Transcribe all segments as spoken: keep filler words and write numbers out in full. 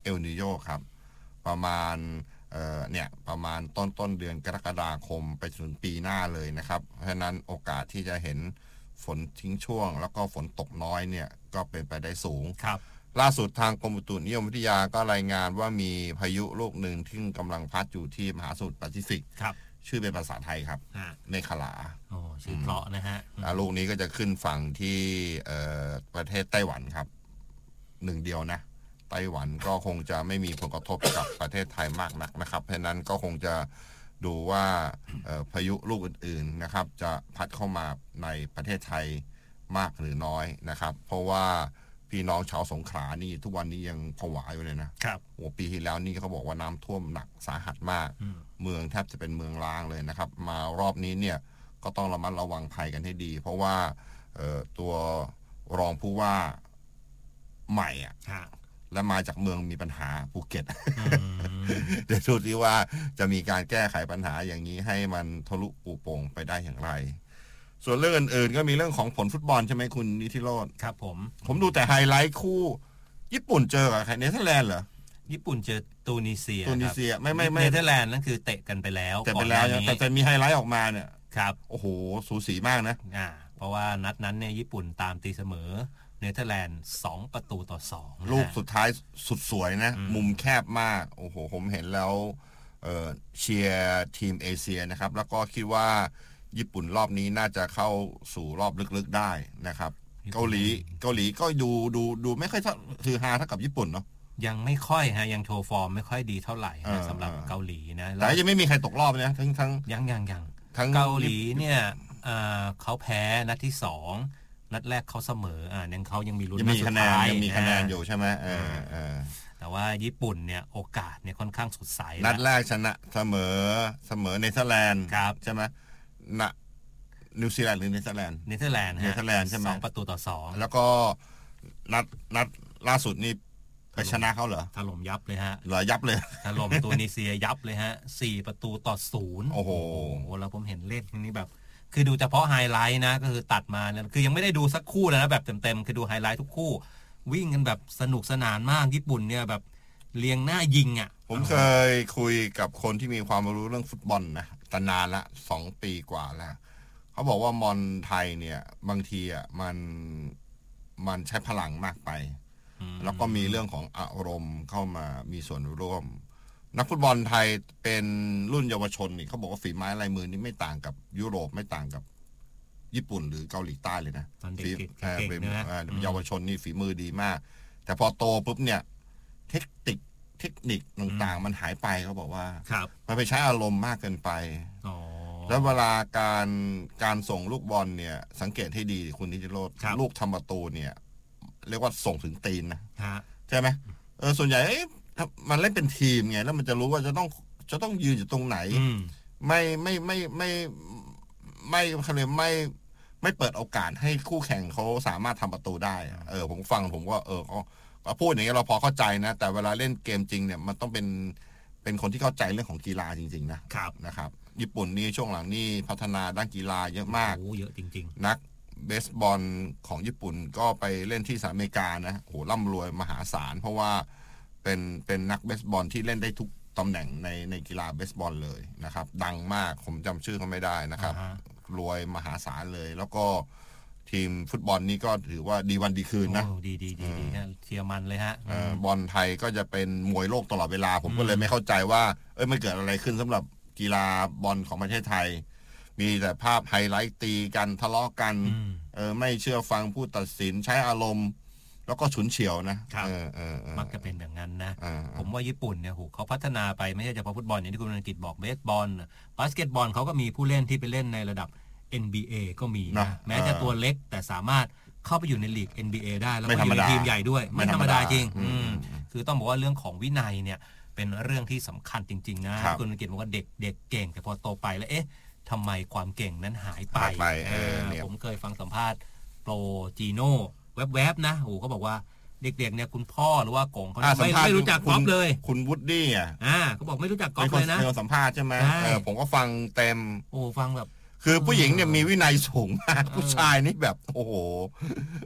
ลนิโญครับประมาณเอ่อเนี่ยประมาณต้นต้นเดือนกรกฎาคมไปถึงปีหน้าเลยนะครับเพราะฉะนั้นโอกาสที่จะเห็นฝนทิ้งช่วงแล้วก็ฝนตกน้อยเนี่ยก็เป็นไปได้สูงครับล่าสุดทางกรมอุตุนิยมวิทยาก็รายงานว่ามีพายุลูกหนึ่งที่กำลังพัดอยู่ที่มหาสมุทรแปซิฟิกชื่อเป็นภาษาไทยครับเมฆลาโอ้ชื่อเพราะนะฮะลูกนี้ก็จะขึ้นฝั่งที่ประเทศไต้หวันครับหนึ่งเดียวนะไต้หวันก็คงจะไม่มีผลกระทบกับประเทศไทยมากนักนะครับเพราะนั้นก็คงจะดูว่าพายุลูกอื่นๆนะครับจะพัดเข้ามาในประเทศไทยมากหรือน้อยนะครับเพราะว่าพี่น้องชาวสงขลานี่ทุกวันนี้ยังผวาอยู่เลยนะครับโอ้ปีที่แล้วนี่เขาบอกว่าน้ำท่วมหนักสาหัสมากเมืองแทบจะเป็นเมืองร้างเลยนะครับมารอบนี้เนี่ยก็ต้องระมัดระวังภัยกันให้ดีเพราะว่าตัวรองผู้ว่าใหม่อ่ะและมาจากเมืองมีปัญหาภูเก็ตเดี๋ยวดูที่ว่าจะมีการแก้ไขปัญหาอย่างนี้ให้มันทะลุปูโป่งไปได้อย่างไรส่วนเรื่องอื่นๆก็มีเรื่องของผลฟุตบอลใช่ไหมคุณนิติโรจน์ครับผมผมดูแต่ไฮไลท์คู่ญี่ปุ่นเจอกับใครเนเธอร์แลนด์เหรอญี่ปุ่นเจอตูนิเซียตูนิเซียไม่ไม่ไม่เนเธอร์แลนด์นั่นคือเตะกันไปแล้วแต่ไปแล้วแต่แต่มีไฮไลท์ออกมาเนี่ยครับโอ้โหสูสีมากนะอ่าเพราะว่านัดนั้นเนี่ยญี่ปุ่นตามตีเสมอเนเธอร์แลนด์สองประตูต่อสองลูกสุดท้ายสุดสวยนะมุมแคบมากโอ้โหผมเห็นแล้วเอ่อเชียร์ทีมเอเชียนะครับแล้วก็คิดว่าญี่ปุ่นรอบนี้น่าจะเข้าสู่รอบลึกๆได้นะครับเกาหลีเกาหลีก็ดูดูดูไม่ค่อยคือฮาเท่ากับญี่ปุ่นเนาะยังไม่ค่อยฮะยังโชว์ฟอร์มไม่ค่อยดีเท่าไหร่นะสำหรับเกาหลีนะแต่ยังไม่มีใครตกรอบนะทั้งทั้งยังยังยังเกาหลีเนี่ยเขาแพ้นัดที่สองนัดแรกเขาเสมออ่ายังเขายังมีลุ้นนัดสุดท้ายยังมีคะแนนอยู่ใช่ไหมเออเออแต่ว่าญี่ปุ่นเนี่ยโอกาสเนี่ยค่อนข้างสดใสนัดแรกชนะเสมอเสมอเนเธอร์แลนด์ใช่ไหมนะนิวซีแลนด์หรือเนเธอร์แลนด์เนเธอร์แลนด์เนเธอร์แลนด์ใช่ไหมสองประตูต่อสองแล้วก็นัดนัดล่าสุดนี่ไปชนะเขาเหรอถล่มยับเลยฮะเหรอยับเลยถล่มตูนิเซียยับเลยฮะสี่ประตูต่อศูนย์โอ้โหแล้วผมเห็นเล่นนี้แบบคือดูเฉพาะไฮไลท์นะก็คือตัดมาคือยังไม่ได้ดูสักคู่เลยนะแบบเต็มๆคือดูไฮไลท์ทุกคู่วิ่งกันแบบสนุกสนานมากญี่ปุ่นเนี่ยแบบเลียงหน้ายิงอ่ะผมเคยคุยกับคนที่มีความรู้เรื่องฟุตบอลนะแต่นานละสองปีกว่าแล้วเขาบอกว่ามอนไทยเนี่ยบางทีอ่ะมันมันใช้พลังมากไปแล้วก็มีเรื่องของอารมณ์เข้ามามีส่วนร่วมนักฟุตบอลไทยเป็นรุ่นเยาวชนนี่เขาบอกว่าฝีไม้ลายมือนี่ไม่ต่างกับยุโรปไม่ต่างกับญี่ปุ่นหรือเกาหลีใต้เลยนะฝีเป็นเยาวชนนี่ฝีมือดีมากแต่พอโตปุ๊บเนี่ยเทคนิคเทคนิคต่างๆมันหายไปเขาบอกว่ามันไปใช้อารมณ์มากเกินไปแล้วเวลาการการส่งลูกบอลเนี่ยสังเกตให้ดีคุณนิติโรจน์ลูกทำประตูเนี่ยเรียกว่าส่งถึงตีนนะใช่ไหมเออส่วนใหญ่มันเล่นเป็นทีมไงแล้วมันจะรู้ว่าจะต้องจะต้องยืนอยู่ตรงไหนไม่ไม่ไม่ไม่ไม่เขาเรียกไม่ไม่เปิดโอกาสให้คู่แข่งเขาสามารถทำประตูได้เออผมฟังผมก็เออเขาพูดอย่างนี้เราพอเข้าใจนะแต่เวลาเล่นเกมจริงเนี่ยมันต้องเป็นเป็นคนที่เข้าใจเรื่องของกีฬาจริงๆนะครับนะครับญี่ปุ่นนี่ช่วงหลังนี่พัฒนาด้านกีฬาเยอะมากโอ้เยอะจริงๆนักเบสบอลของญี่ปุ่นก็ไปเล่นที่สหรัฐอเมริกานะโหร่ำรวยมหาศาลเพราะว่าเป็นเป็นนักเบสบอลที่เล่นได้ทุกตำแหน่งในในกีฬาเบสบอลเลยนะครับดังมากผมจำชื่อเขาไม่ได้นะครับรวยมหาศาลเลยแล้วก็ทีมฟุตบอลนี่ก็ถือว่าดีวันดีคืนนะดีดีดีดีเชียร์มันเลยฮะบอลไทยก็จะเป็นมวยโลกตลอดเวลาผมก็เลยไม่เข้าใจว่าเอ้ยมันเกิดอะไรขึ้นสำหรับกีฬาบอลของประเทศไทยมีแต่ภาพไฮไลท์ตีกันทะเลาะกันเออไม่เชื่อฟังผู้ตัดสินใช้อารมณ์แล้วก็ฉุนเฉียวนะมักจะเป็นอย่างนั้นนะผมว่าญี่ปุ่นเนี่ยโหเขาพัฒนาไปไม่ใช่เฉพาะฟุตบอลอย่างที่คุณธนกิจบอกเบสบอลบาสเกตบอลเขาก็มีผู้เล่นที่ไปเล่นในระดับ เอ็น บี เอ ก็มีนะแม้จะตัวเล็กแต่สามารถเข้าไปอยู่ในลีก เอ็น บี เอ ได้แล้วก็อยู่ในทีมใหญ่ด้วยไม่ธรรมดาจริงคือต้องบอกว่าเรื่องของวินัยเนี่ยเป็นเรื่องที่สำคัญจริงๆนะคุณธนกิจบอกว่าเด็กเด็กเก่งแต่พอโตไปแล้วเอ๊ะทำไมความเก่งนั้นหายไปผมเคยฟังสัมภาษณ์โปรจีโน่แวบๆนะโอ้เขาบอกว่าเด็กๆเนี่ยคุณพ่อหรือว่ากงเขาไม่ไม่รู้จักกอล์ฟเลยคุณวูดดี้อ่ะอ่าเขาบอกไม่รู้จักกอล์ฟเลยนะเป็นคนสัมภาษณ์ใช่ไหมเออผมก็ฟังเต็มโอ้ฟังแบบคือผู้หญิงเนี่ยมีวินัยสูงมากผู้ชายนี่แบบโอ้โห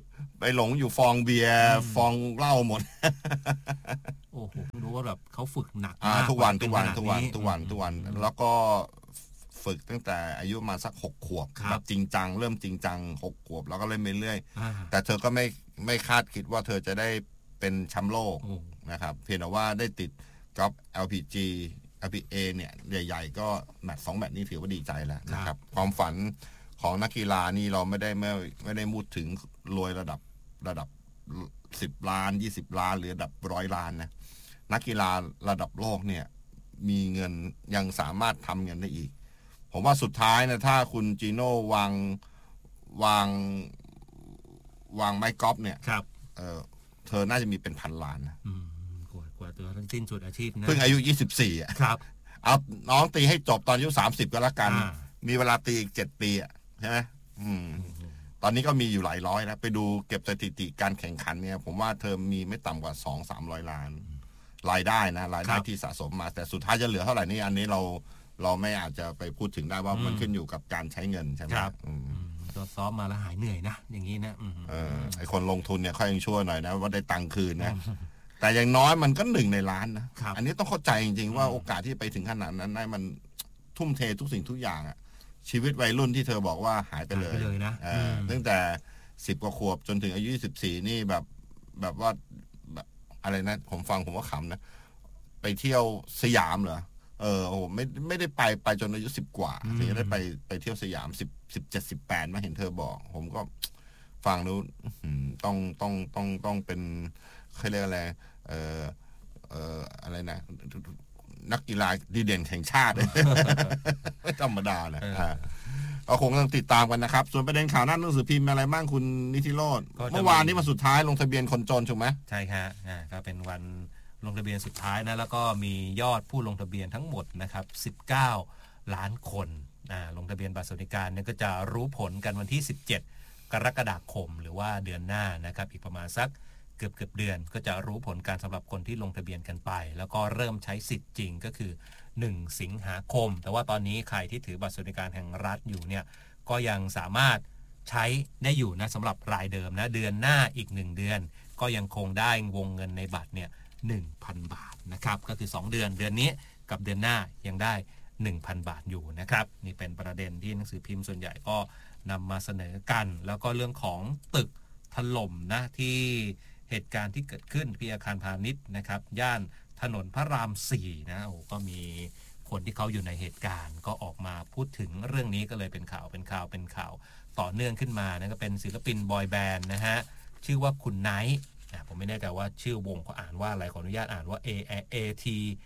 ไปหลงอยู่ฟองเบียร์ฟองเหล้าหมดโอ้โหรู้ว่าแบบเขาฝึกหนักทุกวันทุกวันทุกวันทุกวันทุกวันแล้วก็ฝึกตั้งแต่อายุมาสักหกขวบแบบจริงจังเริ่มจริงจังหกขวบแล้วก็เล่นไปเรื่อยแต่เธอก็ไม่ไม่คาดคิดว่าเธอจะได้เป็นแชมป์โลกนะครับเพียงแต่ว่าได้ติดกอล์ฟ แอล พี จี แอล พี เอ เนี่ยใหญ่ๆก็แมตช์สองแมตช์นี้ถือว่าดีใจแล้วนะครับความฝันของนักกีฬานี่เราไม่ได้ไม่ไม่ได้พูดถึงรวยระดับระดับสิบล้านยี่สิบล้านหรือระดับร้อยล้านนะนักกีฬาระดับโลกเนี่ยมีเงินยังสามารถทำเงินได้อีกผมว่าสุดท้ายนะถ้าคุณจีโน่วางวางวางไม้กอล์ฟเนี่ยครับเออเธอน่าจะมีเป็นพันล้านนะกว่ากว่าตัวทั้งสิ้นสุดอาชีพนะเพิ่งอายุยี่สิบสี่อ่ะครับเอาน้องตีให้จบตอนอายุสามสิบก็แล้วกันมีเวลาตีอีกเจ็ดปีอ่ะใช่ไหมอืมตอนนี้ก็มีอยู่หลายร้อยแล้วไปดูเก็บสถิติการแข่งขันเนี่ยผมว่าเธอมีไม่ต่ำกว่าสองสามร้อยล้านรายได้นะรายได้ที่สะสมมาแต่สุดท้ายจะเหลือเท่าไหร่นี่อันนี้เราเราไม่อาจจะไปพูดถึงได้ว่ามันขึ้นอยู่กับการใช้เงินใช่ไหมครับตัวซ้อมมาแล้วหายเหนื่อยนะอย่างนี้นะเออไอคนลงทุนเนี่ยค่อยยังชั่วหน่อยนะว่าได้ตังค์คืนนะแต่อย่างน้อยมันก็หนึ่งในล้านนะอันนี้ต้องเข้าใจจริงๆว่าโอกาสที่ไปถึงขนาดนั้นได้มันทุ่มเททุกสิ่งทุกอย่างอ่ะชีวิตวัยรุ่นที่เธอบอกว่าหายไปเลยนะตั้งแต่สิบกว่าขวบจนถึงอายุยี่สิบสี่นี่แบบแบบว่าแบบอะไรนะผมฟังผมว่าขำนะไปเที่ยวสยามเหรอเออโอ้ไม่ไม่ได้ไปไปจนอายุสิบกว่าถึงจะได้ไปไปเที่ยวสยามสิบสิบเจ็ดสิบแปดมาเห็นเธอบอกผมก็ฟังดูต้องต้องต้องต้องเป็นเขาเรียกอะไรเออเอออะไรนะนักกีฬาดีเด่นแห่งชาติไม่ธรรมดานะก็คงต้องติดตามกันนะครับส่วนประเด็นข่าวหน้าหนังสือพิมพ์อะไรบ้างคุณนิธิโรจน์เมื่อวานนี้มาสุดท้ายลงทะเบียนคนจนถูกไหมใช่ครับอ่าก็เป็นวันลงทะเบียนสุดท้ายนะแล้วก็มียอดผู้ลงทะเบียนทั้งหมดนะครับสิบเก้าล้านคนอ่าลงทะเบียนบัตรสวัสดิการเนี่ยก็จะรู้ผลกันวันที่สิบเจ็ดกรกฎาคมหรือว่าเดือนหน้านะครับอีกประมาณสักเกือบเกือบเดือนก็จะรู้ผลการสำหรับคนที่ลงทะเบียนกันไปแล้วก็เริ่มใช้สิทธิ์จริงก็คือหนึ่งสิงหาคมแต่ว่าตอนนี้ใครที่ถือบัตรสวัสดิการแห่งรัฐอยู่เนี่ยก็ยังสามารถใช้ได้อยู่นะสำหรับรายเดิมนะเดือนหน้าอีกหนึ่งเดือนก็ยังคงได้วงเงินในบัตรเนี่ย หนึ่งพัน บาทนะครับก็คือสองเดือนเดือนนี้กับเดือนหน้ายังได้ หนึ่งพัน บาทอยู่นะครับนี่เป็นประเด็นที่หนังสือพิมพ์ส่วนใหญ่ก็นำมาเสนอกันแล้วก็เรื่องของตึกถล่มนะที่เหตุการณ์ที่เกิดขึ้นที่อาคารพาณิชย์นะครับย่านถนนพระรามสี่นะโอ้ก็มีคนที่เขาอยู่ในเหตุการณ์ก็ออกมาพูดถึงเรื่องนี้ก็เลยเป็นข่าวเป็นข่าวเป็นข่าวต่อเนื่องขึ้นมานะก็เป็นศิลปินบอยแบนด์นะฮะชื่อว่าคุณไนท์ผมไม่แน่ใจว่าชื่อวงเขาอ่านว่าอะไรขออนุญาตอ่านว่า A A T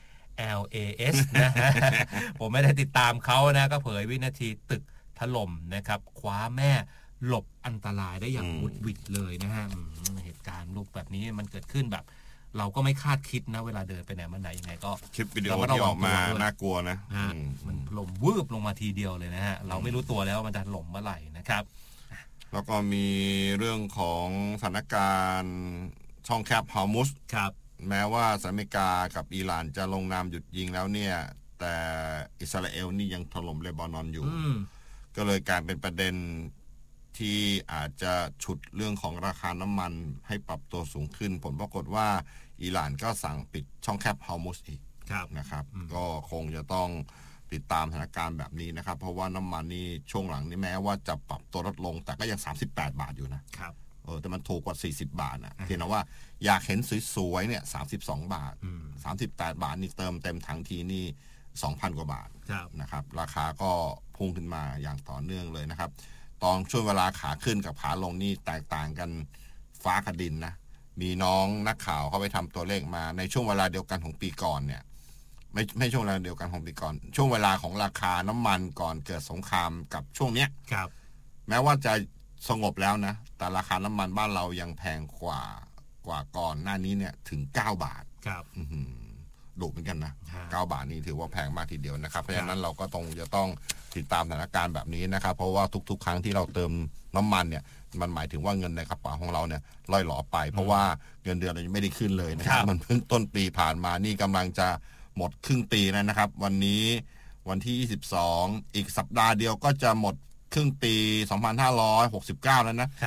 L A S นะฮะ ผมไม่ได้ติดตามเขานะก็เผยวินาทีตึกถล่มนะครับคว้าแม่หลบอันตรายได้อย่างวุดวิดเลยนะฮะเหตุการณ์รูปแบบนี้มันเกิดขึ้นแบบเราก็ไม่คาดคิดนะเวลาเดินไปไหนมาไหนยังไงก็คลิปวิดีโอที่ออกมาน่ากลัวนะมันถล่มวืบลงมาทีเดียวเลยนะฮะเราไม่รู้ตัวแล้วมันจะถล่มเมื่อไหร่นะครับแล้วก็มีเรื่องของสถานการณ์ช่องแคบฮอร์มุสครับแม้ว่าสหรัฐอเมริกากับอิหร่านจะลงนามหยุดยิงแล้วเนี่ยแต่อิสราเอลนี่ยังถล่มเลบานอนอยู่ก็เลยกลายเป็นประเด็นที่อาจจะฉุดเรื่องของราคาน้ำมันให้ปรับตัวสูงขึ้นผลปรากฏว่าอิหร่านก็สั่งปิดช่องแคบฮอร์มุสอีกนะครับก็คงจะต้องติดตามสถานการณ์แบบนี้นะครับเพราะว่าน้ำมันนี่ช่วงหลังนี่แม้ว่าจะปรับตัวลดลงแต่ก็ยังสามสิบแปดบาทอยู่นะครับเออแต่มันถูกกว่าสี่สิบบาทนะเพียงแต่ว่าอยากเห็นสวยๆเนี่ยสามสิบสองบาทสามสิบแปดบาทนี่เติมเต็มถังทีนี่ สองพัน กว่าบาทนะครับราคาก็พุ่งขึ้นมาอย่างต่อเนื่องเลยนะครับตอนช่วงเวลาขาขึ้นกับขาลงนี่แตกต่างกันฟ้ากับดินนะมีน้องนักข่าวเขาไปทำตัวเลขมาในช่วงเวลาเดียวกันของปีก่อนเนี่ยไม่ไม่ช่วงเวลาเดียวกันของปีก่อนช่วงเวลาของราคาน้ำมันก่อนเกิดสงครามกับช่วงเนี้ยครับแม้ว่าจะสงบแล้วนะแต่ราคาน้ำมันบ้านเรายังแพงกว่ากว่าก่อนหน้านี้เนี่ยถึงเก้าบาทครับดุเหมือนกันนะเก้าบาทนี่ถือว่าแพงมากทีเดียวนะครับเพราะฉะนั้นเราก็ต้องจะต้องติดตามสถานการณ์แบบนี้นะครับเพราะว่าทุกๆครั้งที่เราเติมน้ำมันเนี่ยมันหมายถึงว่าเงินในกระเป๋าของเราเนี่ยล่อยหลอไปเพราะว่าเงินเดือนเรายังไม่ได้ขึ้นเลยนะครับมันเพิ่งต้นปีผ่านมานี่กำลังจะหมดครึ่งปีแล้วนะครับวันนี้วันที่ยี่สิบสองอีกสัปดาห์เดียวก็จะหมดครึ่งปีสองพันห้าร้อยหกสิบเก้าแล้วนะครับ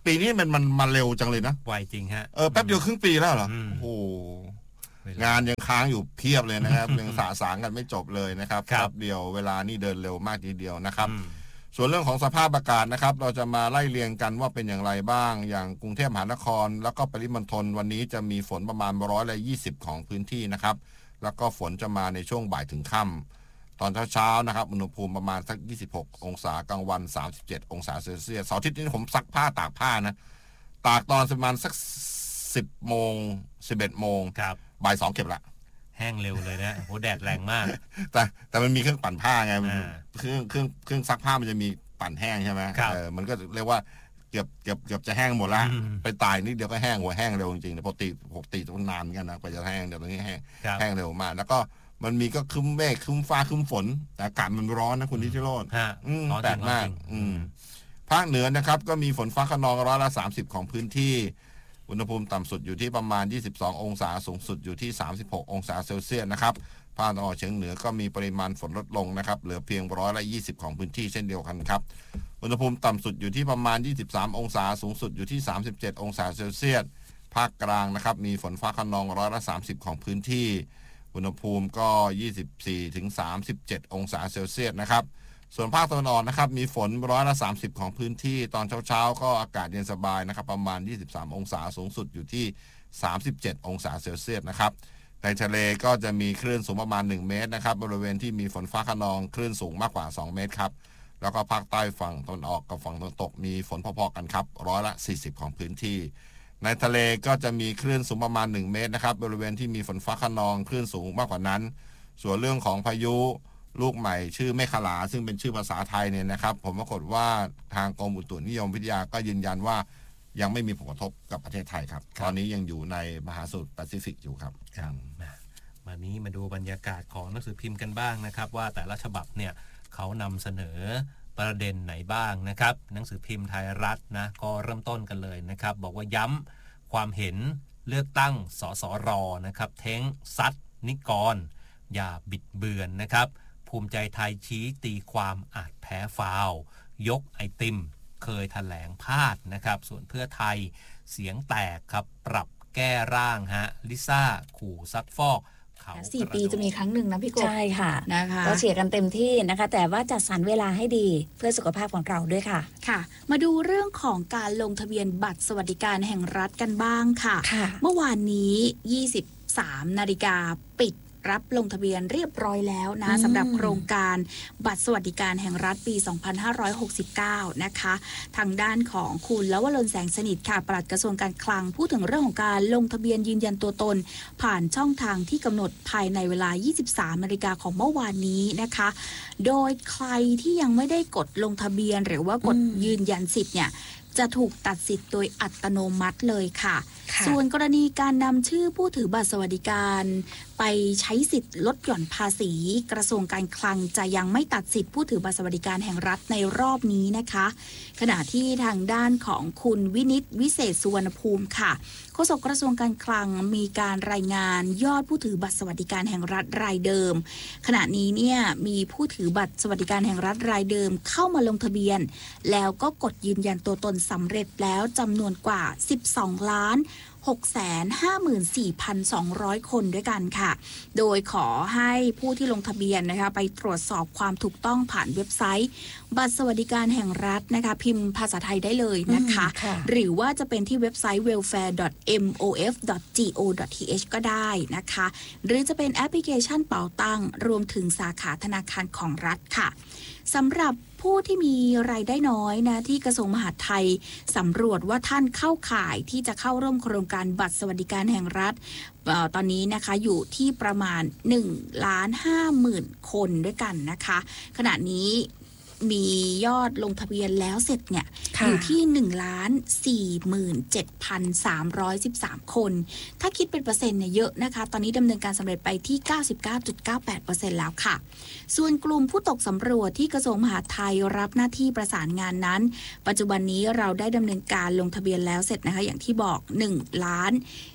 ปีนี้มันมันมาเร็วจังเลยนะไวจริงฮะเออแป๊บเดียวครึ่งปีแล้วเหรอโอ้โหงานยังค้างอยู่เพียบเลยนะครับยังสะสางกันไม่จบเลยนะครับแป๊บเดียวเวลานี่เดินเร็วมากทีเดียวนะครับส่วนเรื่องของสภาพอากาศนะครับเราจะมาไล่เรียงกันว่าเป็นอย่างไรบ้างอย่างกรุงเทพมหานครแล้วก็ปริมณฑลวันนี้จะมีฝนประมาณร้อยละยี่สิบของพื้นที่นะครับแล้วก็ฝนจะมาในช่วงบ่ายถึงค่ำตอนเช้าๆนะครับอุณหภูมิประมาณสักยี่สิบหกองศากลางวันสามสิบเจ็ดองศาเซลเซียสเสาร์อาทิตย์นี้ผมซักผ้าตากผ้านะตากตอนประมาณสักสิบโมงสิบเอ็ดโมงบ่ายสองเก็บละแห้งเร็วเลยนะโหแดดแรงมากแต่แต่มันมีเครื่องปั่นผ้าไงเครื่องเครื่องเครื่องซักผ้ามันจะมีปั่นแห้งใช่ไหมเออมันก็เรียกว่าเกือบเกือบเกือบจะแห้งหมดละไปตายนิดเดียวก็แห้งหัวแห้งเร็วจริงๆปกติปกติต้องนานกันนะกว่าจะแห้งเดี๋ยวนี้แห้งแห้งเร็วมากแล้วก็มันมีก็คึ้มเมฆคึ้มฟ้าคึ้มฝนแต่อากาศมันร้อนนะคุณนิติโรจน์แปลกมากภาคเหนือนะครับก็มีฝนฟ้าคะนองร้อยละสามสิบของพื้นที่อุณหภูมิต่ำสุดอยู่ที่ประมาณยี่สิบสององศาสูงสุดอยู่ที่สามสิบหกองศาเซลเซียสนะครับภาคตะวันออกเฉียงเหนือก็มีปริมาณฝนลดลงนะครับเหลือเพียงร้อยละยี่สิบของพื้นที่เช่นเดียวกันครับอุณหภูมิต่ำสุดอยู่ที่ประมาณยี่สิบสามองศาสูงสุดอยู่ที่สามสิบเจ็ดองศาเซลเซียสภาคกลางนะครับมีฝนฟ้าคะนองร้อยละสามสิบของพื้นที่อุณหภูมิก็ยี่สิบสี่ถึงสามสิบเจ็ดองศาเซลเซียสนะครับส่วนภาคตะวันออกนะครับมีฝนร้อยละสามสิบของพื้นที่ตอนเช้าๆก็อากาศเย็นสบายนะครับประมาณยี่สิบสามองศาสูงสุดอยู่ที่สามสิบเจ็ดองศาเซลเซียสนะครับในทะเลก็จะมีคลื่นสูงประมาณหนึ่งเมตรนะครับบริเวณที่มีฝนฟ้าคะนองคลื่นสูงมากกว่าสองเมตรครับแล้วก็ภาคใต้ฝั่งตะวันออกกับฝั่งตะวันตกมีฝนพอๆกันครับร้อยละสี่สิบของพื้นที่ในทะเลก็จะมีคลื่นสูงประมาณหนึ่งเมตรนะครับบริเวณที่มีฝนฟ้าคะนองคลื่นสูงมากกว่านั้นส่วนเรื่องของพายุลูกใหม่ชื่อเมฆลาซึ่งเป็นชื่อภาษาไทยเนี่ยนะครับผมปรากฏว่าทางกรมอุตุนิยมวิทยาก็ยืนยันว่ายังไม่มีผลกระทบกับประเทศไทยครับตอนนี้ยังอยู่ในมหาสมุทรแปซิฟิกอยู่ครับครับมานี้มาดูบรรยากาศของหนังสือพิมพ์กันบ้างนะครับว่าแต่ละฉบับเนี่ยเขานำเสนอประเด็นไหนบ้างนะครับหนังสือพิมพ์ไทยรัฐนะก็เริ่มต้นกันเลยนะครับบอกว่าย้ำความเห็นเลือกตั้งสสรนะครับเท้งซัดนิกรอย่าบิดเบือนนะครับภูมิใจไทยชี้ตีความอาจแพ้ฟาวยกไอติมเคยแถลงพลาดนะครับส่วนเพื่อไทยเสียงแตกครับปรับแก้ร่างฮะลิซ่าขู่ซักฟอกสี่ปีจะมีครั้งหนึ่งนะพี่กบใช่ค่ะนะคะเราเชียร์กันเต็มที่นะคะแต่ว่าจัดสรรเวลาให้ดีเพื่อสุขภาพของเราด้วยค่ะค่ะมาดูเรื่องของการลงทะเบียนบัตรสวัสดิการแห่งรัฐกันบ้างค่ะเมื่อวานนี้ยี่สิบสามนาฬิกาปิดรับลงทะเบียนเรียบร้อยแล้วนะสำหรับโครงการบัตรสวัสดิการแห่งรัฐปีสองพันห้าร้อยหกสิบเก้านะคะทางด้านของคุณลวรนแสงสนิทค่ะปลัดกระทรวงการคลังพูดถึงเรื่องของการลงทะเบียนยืนยันตัวตนผ่านช่องทางที่กำหนดภายในเวลายี่สิบสามนาฬิกาของเมื่อวานนี้นะคะโดยใครที่ยังไม่ได้กดลงทะเบียนหรือว่ากดยืนยันสิทธิ์เนี่ยจะถูกตัดสิทธิ์โดยอัตโนมัติเลยค่ะส่วนกรณีการนำชื่อผู้ถือบัตรสวัสดิการไปใช้สิทธิ์ลดหย่อนภาษีกระทรวงการคลังจะยังไม่ตัดสิทธิ์ผู้ถือบัตรสวัสดิการแห่งรัฐในรอบนี้นะคะขณะที่ทางด้านของคุณวินิตวิเศษสุวรรณภูมิค่ะโฆษกกระทรวงการคลังมีการรายงานยอดผู้ถือบัตรสวัสดิการแห่งรัฐรายเดิมขณะนี้เนี่ยมีผู้ถือบัตรสวัสดิการแห่งรัฐรายเดิมเข้ามาลงทะเบียนแล้วก็กดยืนยันตัวตนสำเร็จแล้วจำนวนกว่าสิบสองล้านหกแสนห้าหมื่นสี่พันสองร้อยคนด้วยกันค่ะโดยขอให้ผู้ที่ลงทะเบียนนะคะไปตรวจสอบความถูกต้องผ่านเว็บไซต์บัตรสวัสดิการแห่งรัฐนะคะพิมพ์ภาษาไทยได้เลยนะคะหรือว่าจะเป็นที่เว็บไซต์ เวลแฟร์ ดอท เอ็ม โอ เอฟ ดอท จี โอ ดอท ที เอช ก็ได้นะคะหรือจะเป็นแอปพลิเคชันเป๋าตังรวมถึงสาขาธนาคารของรัฐค่ะสำหรับผู้ที่มีรายได้น้อยนะที่กระทรวงมหาดไทยสำรวจว่าท่านเข้าข่ายที่จะเข้าร่วมโครงการบัตรสวัสดิการแห่งรัฐตอนนี้นะคะอยู่ที่ประมาณหนึ่งล้านห้าหมื่นคนด้วยกันนะคะขณะนี้มียอดลงทะเบียนแล้วเสร็จเนี่ยอยู่ที่หนึ่งล้านสี่หมื่นเจ็ดพันสามร้อยสิบสามคนถ้าคิดเป็นเปอร์เซ็นต์เนี่ยเยอะนะคะตอนนี้ดำเนินการสำเร็จไปที่ เก้าสิบเก้าจุดเก้าแปดเปอร์เซ็นต์ แล้วค่ะส่วนกลุ่มผู้ตกสำรวจที่กระทรวงมหาดไทยรับหน้าที่ประสานงานนั้นปัจจุบันนี้เราได้ดำเนินการลงทะเบียนแล้วเสร็จนะคะอย่างที่บอกหนึ่งล้าน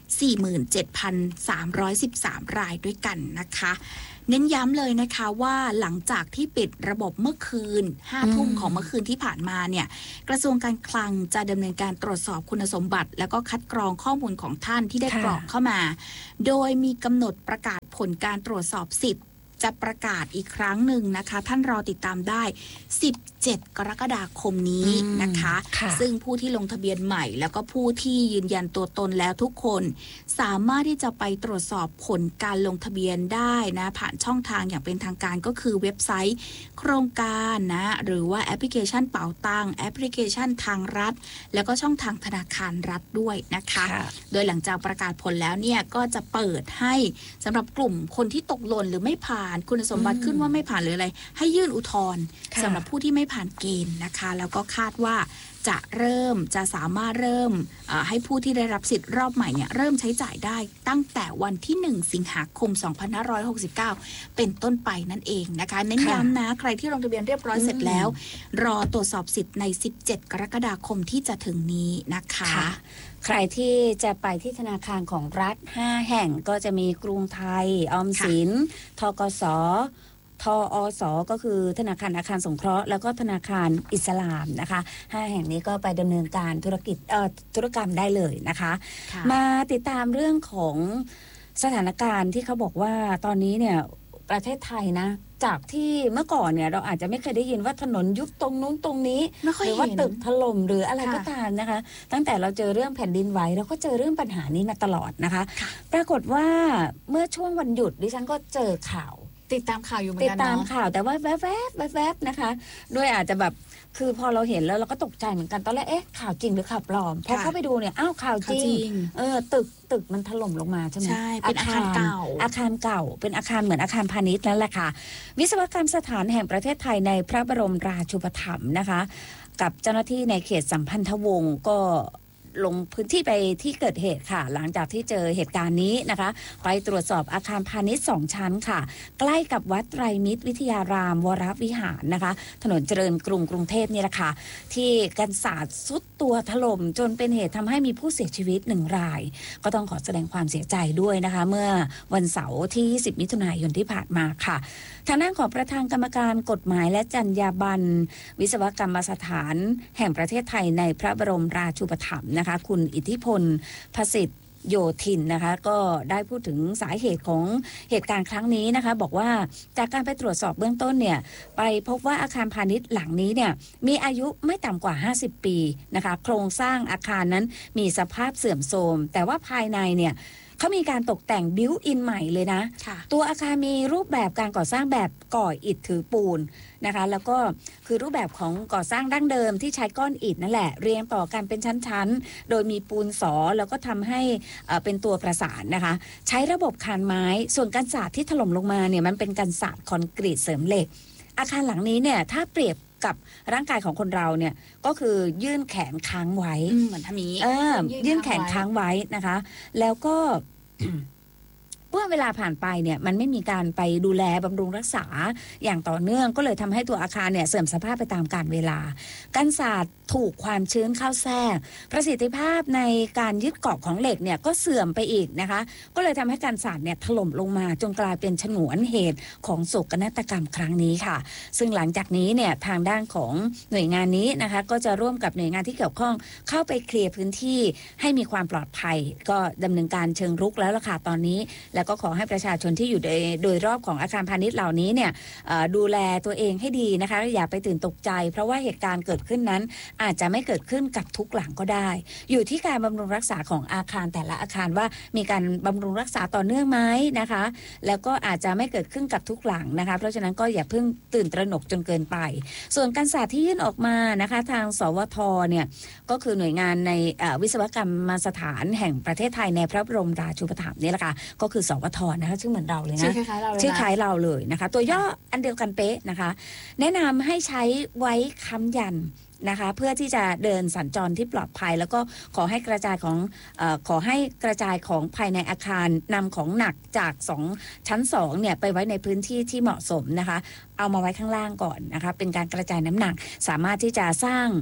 สี่หมื่นเจ็ดพันสามร้อยสิบสาม รายด้วยกันนะคะเน้นย้ำเลยนะคะว่าหลังจากที่ปิดระบบเมื่อคืนห้าทุ่มของเมื่อคืนที่ผ่านมาเนี่ยกระทรวงการคลังจะดำเนินการตรวจสอบคุณสมบัติแล้วก็คัดกรองข้อมูลของท่านที่ได้กรอกเข้ามาโดยมีกำหนดประกาศผลการตรวจสอบสิทธิ์จะประกาศอีกครั้งหนึ่งนะคะท่านรอติดตามได้สิบเจ็ดกรกฎาคมนี้นะคะซึ่งผู้ที่ลงทะเบียนใหม่แล้วก็ผู้ที่ยืนยันตัวตนแล้วทุกคนสามารถที่จะไปตรวจสอบผลการลงทะเบียนได้นะผ่านช่องทางอย่างเป็นทางการก็คือเว็บไซต์โครงการนะหรือว่าแอปพลิเคชันเป๋าตังแอปพลิเคชันทางรัฐแล้วก็ช่องทางธนาคารรัฐด้วยนะคะโดยหลังจากประกาศผลแล้วเนี่ยก็จะเปิดให้สำหรับกลุ่มคนที่ตกหล่นหรือไม่ผ่านคุณสมบัติขึ้นว่าไม่ผ่านหรืออะไรให้ยื่นอุทธรณ์สำหรับผู้ที่ไม่ผ่านเกณฑ์นะคะแล้วก็คาดว่าจะเริ่มจะสามารถเริ่มให้ผู้ที่ได้รับสิทธิ์รอบใหม่เนี่ยเริ่มใช้จ่ายได้ตั้งแต่วันที่หนึ่งสิงหาคมสองพันห้าร้อยหกสิบเก้าเป็นต้นไปนั่นเองนะคะเน้นย้ำนะใครที่ลงทะเบียนเรียบร้อยเสร็จแล้วรอตรวจสอบสิทธิ์ในสิบเจ็ดกรกฎาคมที่จะถึงนี้นะคะใครที่จะไปที่ธนาคารของรัฐห้าแห่งก็จะมีกรุงไทยออมสินธกสทอสก็คือธนาคารอาคารสงเคราะห์แล้วก็ธนาคารอิสลามนะคะห้าแห่งนี้ก็ไปดำเนินการธุรกิจเอ่อธุรกรรมได้เลยนะคะมาติดตามเรื่องของสถานการณ์ที่เขาบอกว่าตอนนี้เนี่ยประเทศไทยนะจากที่เมื่อก่อนเนี่ยเราอาจจะไม่เคยได้ยินว่าถนนยุบตรงนู้นตรงนี้หรือว่าตึกถล่มหรืออะไรก็ตามนะคะตั้งแต่เราเจอเรื่องแผ่นดินไหวเราก็เจอเรื่องปัญหานี้มาตลอดนะคะปรากฏว่าเมื่อช่วงวันหยุดดิฉันก็เจอข่าวติดตามข่าวอยู่เหมือนกันติดตามข่าวแต่ว่าแวบๆแวบๆนะคะด้วยอาจจะแบบคือพอเราเห็นแล้วเราก็ตกใจเหมือนกันตอนแรกเอ๊ะข่าวจริงหรือข่าวปลอมพอเข้าไปดูเนี่ยอ้าวข่าวจริงเออตึกตึกมันถล่มลงมาใช่ไหมใช่เป็นอาคารเก่าอาคารเก่าเป็นอาคารเหมือนอาคารพาณิชย์นั่นแหละค่ะวิศวกรรมสถานแห่งประเทศไทยในพระบรมราชูปถัมภ์นะคะกับเจ้าหน้าที่ในเขตสัมพันธวงศ์ก็ลงพื้นที่ไปที่เกิดเหตุค่ะหลังจากที่เจอเหตุการณ์นี้นะคะไปตรวจสอบอาคารพาณิชย์สองชั้นค่ะใกล้กับวัดไตรมิตรวิทยารามวรวิหารนะคะถนนเจริญกรุงกรุงเทพนี่แหละค่ะที่กันศาสตร์ซุดตัวถล่มจนเป็นเหตุทำให้มีผู้เสียชีวิตหนึ่งรายก็ต้องขอแสดงความเสียใจด้วยนะคะเมื่อวันเสาร์ที่ยี่สิบมิถุนายนที่ผ่านมาค่ะทางด้านของประธานกรรมการกฎหมายและจรรยาบรรณวิศวกรรมสถานแห่งประเทศไทยในพระบรมราชูปถัมภ์นะคะคุณอิทธิพลภสิทธิ์โยธินนะคะก็ได้พูดถึงสาเหตุของเหตุการณ์ครั้งนี้นะคะบอกว่าจากการไปตรวจสอบเบื้องต้นเนี่ยไปพบว่าอาคารพาณิชย์หลังนี้เนี่ยมีอายุไม่ต่ำกว่าห้าสิบปีนะคะโครงสร้างอาคารนั้นมีสภาพเสื่อมโทรมแต่ว่าภายในเนี่ยเขามีการตกแต่งบิวอินใหม่เลยนะตัวอาคารมีรูปแบบการก่อสร้างแบบก่ออิฐถือปูนนะคะแล้วก็คือรูปแบบของก่อสร้างดั้งเดิมที่ใช้ก้อนอิฐนั่นแหละเรียงต่อกันเป็นชั้นๆโดยมีปูนสอแล้วก็ทำให้เป็นตัวประสานนะคะใช้ระบบคานไม้ส่วนกันศาสตร์ที่ถล่มลงมาเนี่ยมันเป็นกันศาสตร์คอนกรีตเสริมเหล็กอาคารหลังนี้เนี่ยถ้าเปรียบกับร่างกายของคนเราเนี่ยก็คือยื่นแขนค้างไว้เหมือนทำนี้ยื่นแขนค้างไว้นะคะแล้วก็เมื่อเวลาผ่านไปเนี่ยมันไม่มีการไปดูแลบำรุงรักษาอย่างต่อเนื่องก็เลยทำให้ตัวอาคารเนี่ยเสื่อมสภาพไปตามกาลเวลากันศาสตร์ถูกความชื้นเข้าแทรกประสิทธิภาพในการยึดเกาะของเหล็กเนี่ยก็เสื่อมไปอีกนะคะก็เลยทำให้กันศาสตร์เนี่ยถล่มลงมาจนกลายเป็นฉนวนเหตุของโศกนาฏกรรมครั้งนี้ค่ะซึ่งหลังจากนี้เนี่ยทางด้านของหน่วยงานนี้นะคะก็จะร่วมกับหน่วยงานที่เกี่ยวข้องเข้าไปเคลียร์พื้นที่ให้มีความปลอดภัยก็ดำเนินการเชิงรุกแล้วล่ะค่ะตอนนี้แล้วก็ขอให้ประชาชนที่อยู่โดยรอบของอาคารพาณิชย์เหล่านี้เนี่ยดูแลตัวเองให้ดีนะคะอย่าไปตื่นตกใจเพราะว่าเหตุการณ์เกิดขึ้นนั้นอาจจะไม่เกิดขึ้นกับทุกหลังก็ได้อยู่ที่การบำรุงรักษาของอาคารแต่ละอาคารว่ามีการบำรุงรักษาต่อเนื่องไหมนะคะแล้วก็อาจจะไม่เกิดขึ้นกับทุกหลังนะคะเพราะฉะนั้นก็อย่าเพิ่งตื่นตระหนกจนเกินไปส่วนการศาสตร์ที่ยื่นออกมานะคะทางสวทเนี่ยก็คือหน่วยงานในวิศวกรรมสถานแห่งประเทศไทยในพระบรมราชูปถัมภ์นี่แหละค่ะก็คือสวทนะคะชื่อเหมือนเราเลยนะชื่อคล้ายๆเราเลยชื่อคล้ายเราเลยนะคะตัวย่ออันเดียวกันเป๊ะนะคะแนะนำให้ใช้ไว้ค้ำยันนะคะเพื่อที่จะเดินสัญจรที่ปลอดภัยแล้วก็ขอให้กระจายของเอ่อขอให้กระจายของภายในอาคารนำของหนักจากสองชั้นสองเนี่ยไปไว้ในพื้นที่ที่เหมาะสมนะคะเอามาไว้ข้างล่างก่อนนะคะเป็นการกระจายน้ำหนักสามารถที่จะสร้าง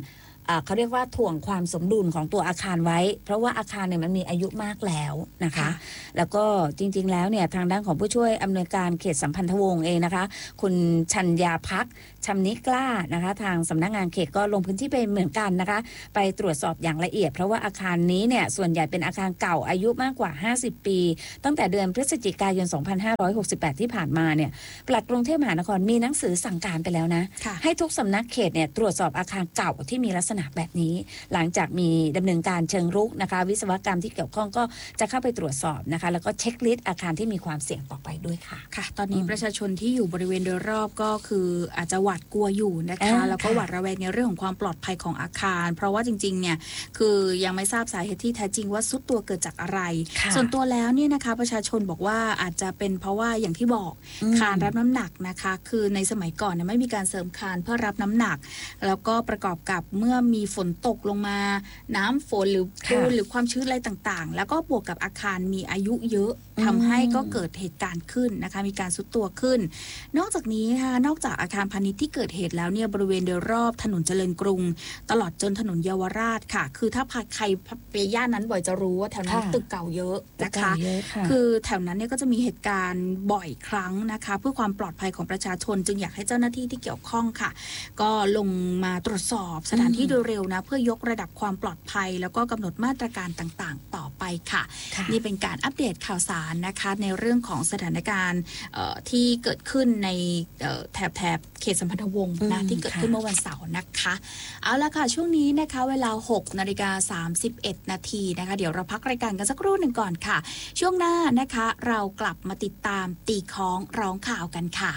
เขาเรียกว่าถ่วงความสมดุลของตัวอาคารไว้เพราะว่าอาคารเนี่ยมันมีอายุมากแล้วนะคะแล้วก็จริงๆแล้วเนี่ยทางด้านของผู้ช่วยอำนวยการเขตสัมพันธวงศ์เองนะคะคุณชัญญาภักดิ์ชำนิกล้านะคะทางสำนักงานเขตก็ลงพื้นที่ไปเหมือนกันนะคะไปตรวจสอบอย่างละเอียดเพราะว่าอาคารนี้เนี่ยส่วนใหญ่เป็นอาคารเก่าอายุมากกว่าห้าสิบปีตั้งแต่เดือนพฤศจิกายนสองพันห้าร้อยหกสิบแปดที่ผ่านมาเนี่ยปลัดกรุงเทพมหานครมีหนังสือสั่งการไปแล้วนะให้ทุกสำนักเขตเนี่ยตรวจสอบอาคารเก่าที่มีลักษณะแบบนี้หลังจากมีดำเนินการเชิงรุกนะคะวิศวกรรมที่เกี่ยวข้องก็จะเข้าไปตรวจสอบนะคะแล้วก็เช็คลิสต์อาคารที่มีความเสี่ยงต่อไปด้วยค่ะค่ะตอนนี้ประชาชนที่อยู่บริเวณโดยรอบก็คืออาจจะหวาดกลัวอยู่นะคะแล้วก็หวาดระแวงในเรื่องของความปลอดภัยของอาคารเพราะว่าจริงๆเนี่ยคือยังไม่ทราบสาเหตุที่แท้จริงว่าซุดตัวเกิดจากอะไรส่วนตัวแล้วเนี่ยนะคะประชาชนบอกว่าอาจจะเป็นเพราะว่าอย่างที่บอกคานรับน้ำหนักนะคะคือในสมัยก่อนเนี่ยไม่มีการเสริมคานเพื่อรับน้ำหนักแล้วก็ประกอบกับเมื่อมีฝนตกลงมาน้ำฝนหรือปูนหรือความชื้นอะไรต่างๆแล้วก็บวกกับอาคารมีอายุเยอะทำให้ก็เกิดเหตุการณ์ขึ้นนะคะมีการซุดตัวขึ้นนอกจากนี้ค่ะนอกจากอาคารพาณิชย์ที่เกิดเหตุแล้วเนี่ยบริเวณโดยรอบถนนเจริญกรุงตลอดจนถนนเยาวราชค่ะคือถ้าใครไปย่านนั้นบ่อยจะรู้ว่าแถวนั้นตึกเก่าเยอะนะคะคือแถวนั้นเนี่ยก็จะมีเหตุการณ์บ่อยครั้งนะคะเพื่อความปลอดภัยของประชาชนจึงอยากให้เจ้าหน้าที่ที่เกี่ยวข้องค่ะก็ลงมาตรวจสอบสถานที่โดยเร็วนะเพื่อยกระดับความปลอดภัยแล้วก็กำหนดมาตรการต่างๆต่อไปค่ะนี่เป็นการอัปเดตข่าวสารนะคะในเรื่องของสถานการณ์ที่เกิดขึ้นในแถบแถบเขตสัมพันธวงศ์นะที่เกิดขึ้นเมื่อวันเสาร์นะคะเอาละค่ะช่วงนี้นะคะเวลาหกนาฬิกาสามสิบเอ็ดนาทีนะคะเดี๋ยวเราพักรายการกันสักครู่หนึ่งก่อนค่ะช่วงหน้านะคะเรากลับมาติดตามตีค้องร้องข่าวกันค่ะ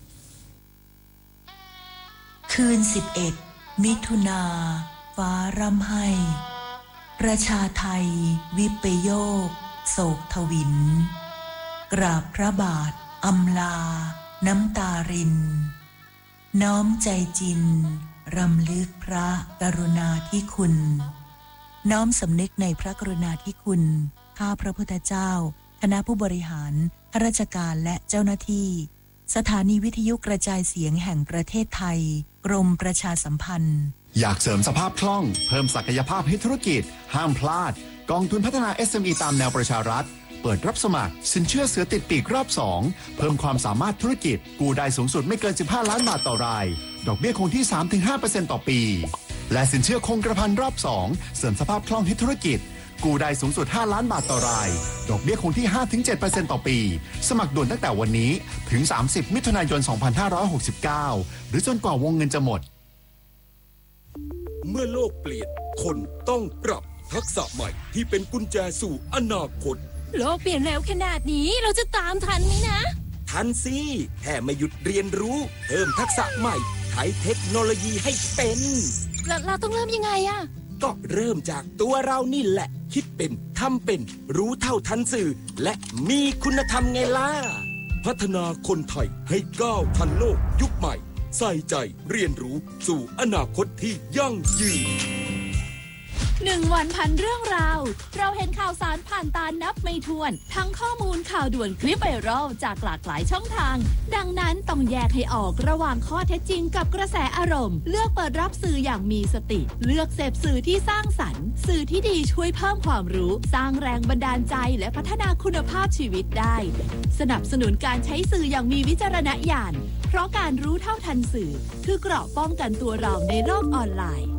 คืนสิบเอ็ดมิถุนาฟ้าร่ำไห้ประชาไทยวิปโยคโศกทวินกราบพระบาทอำลาน้ำตารินน้อมใจจินรำลึกพระกรุณาธิคุณน้อมสำนึกในพระกรุณาธิคุณข้าพระพุทธเจ้าคณะผู้บริหารข้าราชการและเจ้าหน้าที่สถานีวิทยุกระจายเสียงแห่งประเทศไทยกรมประชาสัมพันธ์อยากเสริมสภาพคล่องเพิ่มศักยภาพให้ธุรกิจห้ามพลาดกองทุนพัฒนา เอส เอ็ม อี ตามแนวประชารัฐเปิดรับสมัครสินเชื่อเสือติดปีกรอบสองเพิ่มความสามารถธุรกิจกู้ได้สูงสุดไม่เกินสิบห้าล้านบาทต่อรายดอกเบี้ยคงที่ สามถึงห้าเปอร์เซ็นต์ ต่อปีและสินเชื่อคงกระพันรอบสองเสริมสภาพคล่องให้ธุรกิจกู้ได้สูงสุดห้าล้านบาทต่อรายดอกเบี้ยคงที่ ห้าถึงเจ็ดเปอร์เซ็นต์ ต่อปีสมัครด่วนตั้งแต่วันนี้ถึงสามสิบมิถุนายนสองพันห้าร้อยหกสิบเก้าหรือจนกว่าวงเงินจะหมดเมื่อโลกเปลี่ยนคนต้องปรับทักษะใหม่ที่เป็นกุญแจสู่อนาคตโลกเปลี่ยนเร็วขนาดนี้เราจะตามทันไหมนะทันสิแค่ไม่หยุดเรียนรู้เพิ่มทักษะใหม่ใช้เทคโนโลยีให้เป็นเราเราต้องเริ่มยังไงอะก็เริ่มจากตัวเรานี่แหละคิดเป็นทำเป็นรู้เท่าทันสื่อและมีคุณธรรมไงล่ะพัฒนาคนไทยให้ก้าวทันโลกยุคใหม่ใส่ใจเรียนรู้สู่อนาคตที่ยั่งยืนหนึ่งวันพันเรื่องราวเราเห็นข่าวสารผ่านตานับไม่ถ้วนทั้งข้อมูลข่าวด่วนคลิปไวรัลจากหลากหลายช่องทางดังนั้นต้องแยกให้ออกระหว่างข้อเท็จจริงกับกระแสอารมณ์เลือกเปิดรับสื่ออย่างมีสติเลือกเสพสื่อที่สร้างสรรค์สื่อที่ดีช่วยเพิ่มความรู้สร้างแรงบันดาลใจและพัฒนาคุณภาพชีวิตได้สนับสนุนการใช้สื่ออย่างมีวิจารณญาณเพราะการรู้เท่าทันสื่อคือเกราะป้องกันตัวเราในโลกออนไลน์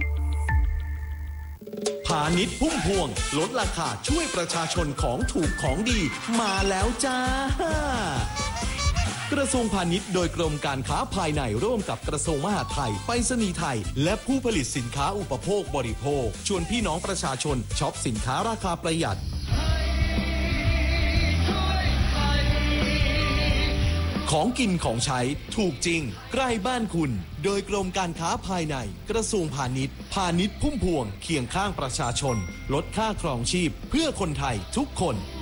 พาณิชย์พุ่มพวงลดราคาช่วยประชาชนของถูกของดีมาแล้วจ้ากระทรวงพาณิชย์โดยกรมการค้าภายในร่วมกับกระทรวงมหาดไทยไปรษณีย์ไทยและผู้ผลิตสินค้าอุปโภคบริโภคชวนพี่น้องประชาชนช็อปสินค้าราคาประหยัดของกินของใช้ถูกจริงใกล้บ้านคุณโดยกรมการค้าภายในกระทรวงพาณิชย์พาณิชย์พุ่มพวงเคียงข้างประชาชนลดค่าครองชีพเพื่อคนไทยทุกคน